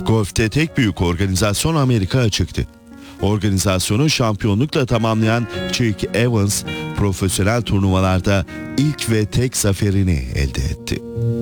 Golf'te tek büyük organizasyon Amerika açıktı. Organizasyonu şampiyonlukla tamamlayan Chick Evans, profesyonel turnuvalarda ilk ve tek zaferini elde etti.